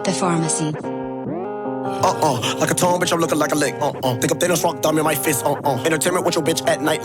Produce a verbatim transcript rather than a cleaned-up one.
The Pharmacy. Uh-uh, like a tone, bitch, I'm looking like a lick. Uh-uh, think I'm Thanos, rock thumb in my fist. Uh-uh, entertainment with your bitch at night.